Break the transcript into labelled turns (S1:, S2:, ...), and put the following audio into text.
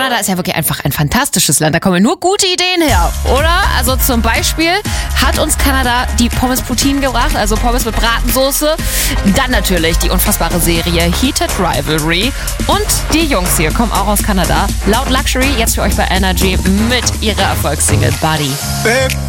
S1: Kanada ist ja wirklich einfach ein fantastisches Land. Da kommen nur gute Ideen her, oder? Also zum Beispiel hat uns Kanada die Pommes Poutine gebracht, also Pommes mit Bratensoße. Dann natürlich die unfassbare Serie Heated Rivalry. Und die Jungs hier kommen auch aus Kanada. Loud Luxury, jetzt für euch bei Energy mit ihrer Erfolgssingle Buddy.
S2: Babe.